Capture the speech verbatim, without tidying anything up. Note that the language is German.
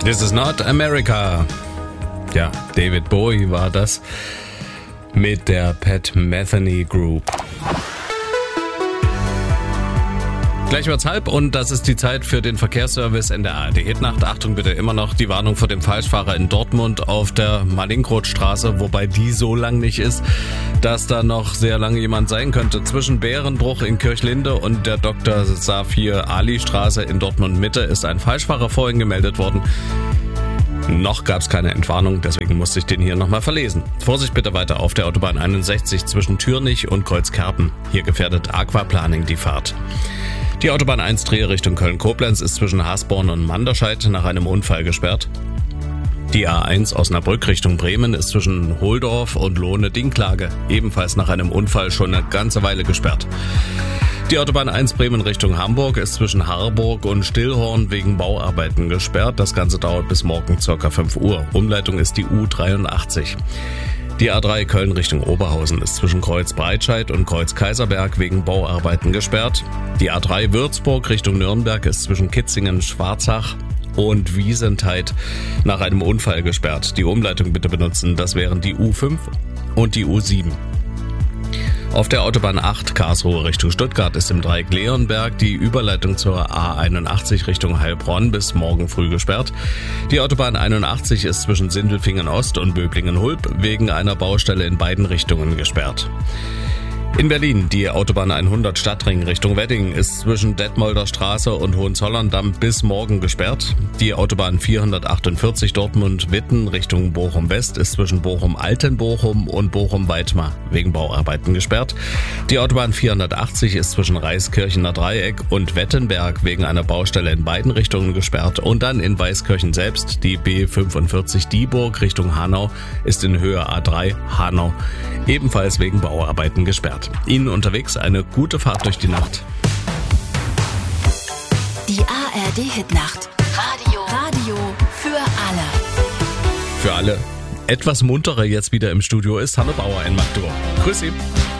This is not America. Ja, David Bowie war das mit der Pat Metheny Group. Gleich wird's halb und das ist die Zeit für den Verkehrsservice in der A R D Hitnacht. Achtung bitte immer noch, die Warnung vor dem Falschfahrer in Dortmund auf der Malinkrotstraße, wobei die so lang nicht ist, dass da noch sehr lange jemand sein könnte. Zwischen Bärenbruch in Kirchlinde und der Doktor Safir Ali Straße in Dortmund Mitte ist ein Falschfahrer vorhin gemeldet worden. Noch gab's keine Entwarnung, deswegen musste ich den hier nochmal verlesen. Vorsicht bitte weiter auf der Autobahn einundsechzig zwischen Thürnich und Kreuzkerpen. Hier gefährdet Aquaplaning die Fahrt. Die Autobahn eins Trier Richtung Köln-Koblenz ist zwischen Hasborn und Manderscheid nach einem Unfall gesperrt. Die A eins Osnabrück Richtung Bremen ist zwischen Holdorf und Lohne-Dinklage ebenfalls nach einem Unfall schon eine ganze Weile gesperrt. Die Autobahn eins Bremen Richtung Hamburg ist zwischen Harburg und Stillhorn wegen Bauarbeiten gesperrt. Das Ganze dauert bis morgen ca. fünf Uhr. Umleitung ist die U dreiundachtzig. Die A drei Köln Richtung Oberhausen ist zwischen Kreuz Breitscheid und Kreuz Kaiserberg wegen Bauarbeiten gesperrt. Die A drei Würzburg Richtung Nürnberg ist zwischen Kitzingen, Schwarzach und Wiesentheit nach einem Unfall gesperrt. Die Umleitung bitte benutzen, das wären die U fünf und die U sieben. Auf der Autobahn acht Karlsruhe Richtung Stuttgart ist im Dreieck Leonberg die Überleitung zur A einundachtzig Richtung Heilbronn bis morgen früh gesperrt. Die Autobahn einundachtzig ist zwischen Sindelfingen Ost und Böblingen-Hulb wegen einer Baustelle in beiden Richtungen gesperrt. In Berlin die Autobahn hundert Stadtring Richtung Wedding ist zwischen Detmolder Straße und Hohenzollern-Damm bis morgen gesperrt. Die Autobahn vierhundertachtundvierzig Dortmund-Witten Richtung Bochum-West ist zwischen Bochum-Altenbochum und Bochum-Weitmar wegen Bauarbeiten gesperrt. Die Autobahn vierhundertachtzig ist zwischen Reiskirchener Dreieck und Wettenberg wegen einer Baustelle in beiden Richtungen gesperrt. Und dann in Weißkirchen selbst die B fünfundvierzig Dieburg Richtung Hanau ist in Höhe A drei Hanau ebenfalls wegen Bauarbeiten gesperrt. Ihnen unterwegs eine gute Fahrt durch die Nacht. Die A R D Hitnacht. Radio. Radio für alle. Für alle etwas munterer jetzt wieder im Studio ist Hanno Bauer in Magdeburg. Grüß Sie.